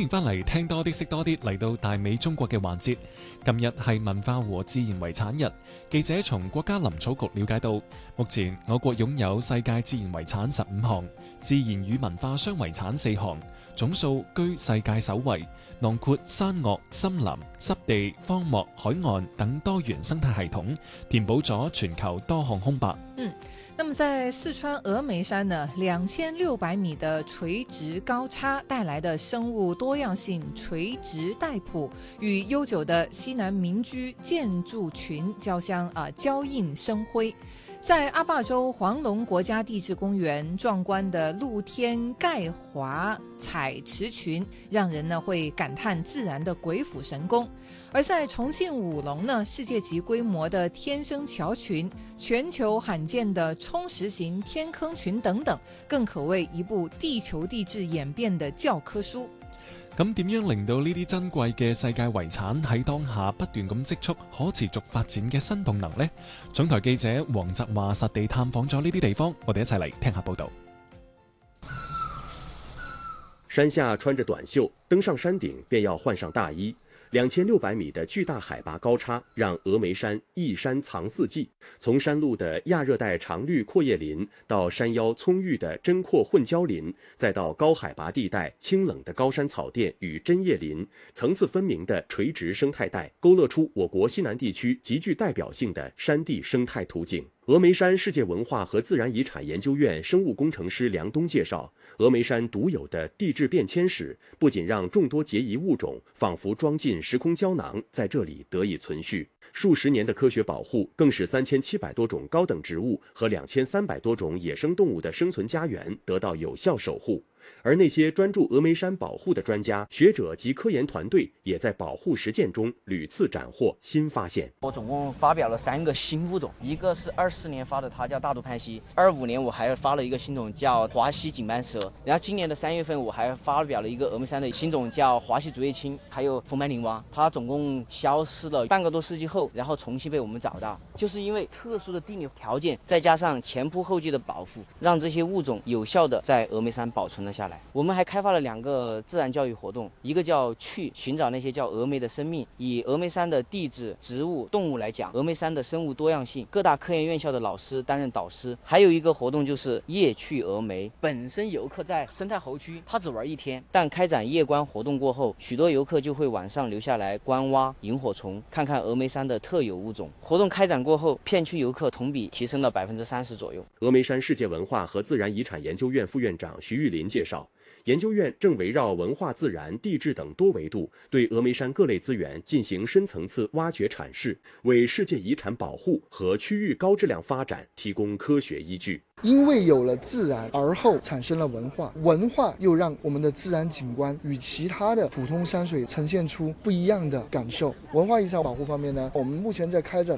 迎翻嚟聽多啲識多啲，嚟到大美中國嘅環節。今日係文化和自然遺產日，記者從國家林草局了解到，目前我國擁有世界自然遺產15項，自然與文化雙遺產4項，總數居世界首位，囊括山岳、森林、濕地、荒漠、海岸等多元生態系統，填補咗全球多項空白。 那麼在四川峨眉山呢，2600米的垂直高差帶來的生物多樣性垂直帶譜，與悠久的西南民居建築群交映生輝。在阿壩州黃龍國家地質公園，壯觀的露天鈣華採池群，讓人呢會感嘆自然的鬼斧神工。而在重慶武隆呢，世界級規模的天生橋群、全球罕見的沖石型天坑群等等，更可謂一部地球地質演變的教科書。 咁點樣令到呢啲珍貴嘅世界遺產喺當下不斷咁積蓄可持續發展嘅新動能呢？總台記者黃澤華實地探訪咗呢啲地方，我哋一齊嚟聽下報道。 山下穿着短袖，登上山頂便要換上大衣。2600米的巨大海拔高差，讓峨眉山一山藏四季。從山路的亞熱帶常綠闊葉林，到山腰蔥鬱的針闊混交林，再到高海拔地帶清冷的高山草甸與針葉林，層次分明的垂直生態帶，勾勒出我國西南地區極具代表性的山地生態圖景。峨眉山世界文化和自然遺產研究院生物工程師梁東介紹，峨眉山獨有的地質變遷史，不僅讓眾多孑遺物種仿佛裝進時空膠囊，在這裡得以存續。數十年的科學保護，更使3700多種高等植物和2300多種野生動物的生存家園得到有效守護。而那些專注峨眉山保護的專家、學者及科研團隊，也在保護實踐中屢次斬獲新發現。 我總共發表了3個新物種，一個是24年發的，它叫大肚攀蜥；25年我還發了一個新種叫華西錦斑蛇，然後今年的3月份我還發表了一個峨眉山的新種叫華西竹葉青，還有風斑靈蛙。它總共消失了半個多世紀後，然後重新被我們找到，就是因為特殊的地理條件，再加上前仆後繼的保護，讓這些物種有效的在峨眉山保存了下來。我們還開發了2個自然教育活動，一個叫去尋找那些叫峨眉的生命，以峨眉山的地質、植物、動物來講，峨眉山的生物多樣性，各大科研院校的老師擔任導師。還有一個活動就是夜去峨眉，本身遊客在生態猴區他只玩1天，但開展夜觀活動過後，許多遊客就會晚上留下來觀蛙、螢火蟲，看看峨眉山的特有物種。活動開展過後，片區遊客同比提升了30%左右。 峨眉山世界文化和自然遺產研究院副院長徐玉林介紹，研究院正圍繞文化、自然、地質等多維度，對峨眉山各類資源進行深層次挖掘闡釋，為世界遺產保護和區域高質量發展提供科學依據。 因為有了自然，而後產生了文化，文化又讓我們的自然景觀與其他的普通山水呈現出不一樣的感受。文化遺產保護方面呢，我們目前在開展